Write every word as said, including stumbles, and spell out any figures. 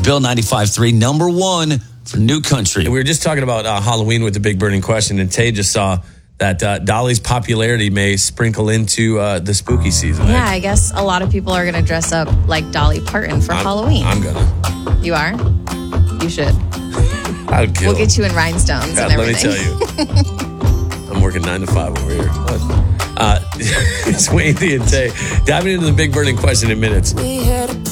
Bill ninety-five point three, number one for New Country. We were just talking about uh, Halloween with the big burning question, and Tay just saw that uh, Dolly's popularity may sprinkle into uh, the spooky season. Yeah, I guess a lot of people are going to dress up like Dolly Parton for I'm, Halloween. I'm gonna. You are? You should. I'll kill. We'll get you in rhinestones God, and everything. let me tell you. I'm working nine to five over here. Uh, it's Wayne and Tay diving into the big burning question in minutes. We had a